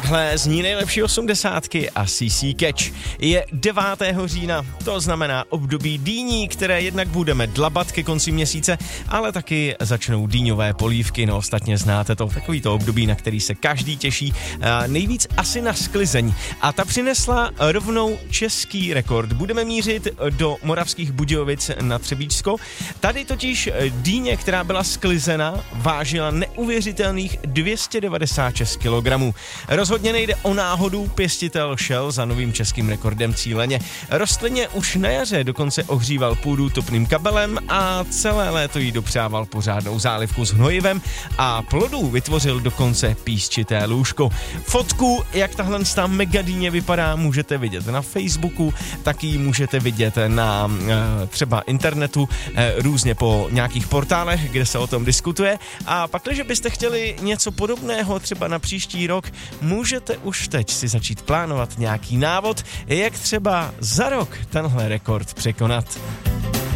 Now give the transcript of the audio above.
Takhle zní nejlepší 80 a CC Catch. Je 9. října, to znamená období dýní, které jednak budeme dlabat ke konci měsíce, ale taky začnou dýňové polívky, no ostatně znáte to, takový to období, na který se každý těší, nejvíc asi na sklizeň. A ta přinesla rovnou český rekord. Budeme mířit do Moravských Budějovic na Třebíčsko. Tady totiž dýně, která byla sklizena, vážila neuvěřitelných 296 kg. Rozhodně nejde o náhodu, pěstitel šel za novým českým rekordem cíleně. Rostlině už na jaře dokonce ohříval půdu topným kabelem a celé léto jí dopřával pořádnou zálivku s hnojivem a plodů vytvořil dokonce písčité lůžko. Fotku, jak tahle megadýně vypadá, můžete vidět na Facebooku, taky ji můžete vidět na třeba internetu, různě po nějakých portálech, kde se o tom diskutuje. A pak, když byste chtěli něco podobného třeba na příští rok, můžete už teď si začít plánovat nějaký návod, jak třeba za rok tenhle rekord překonat.